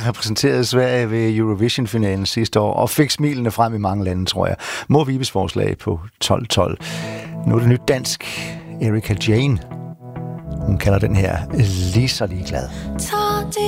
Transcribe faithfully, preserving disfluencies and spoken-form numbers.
repræsenterede Sverige ved Eurovision-finalen sidste år, og fik smilene frem i mange lande, tror jeg. Mor Vibes forslag på tolv tolv. Nu er det nyt dansk. Erika Jane. Hun kalder den her Lige så ligeglad.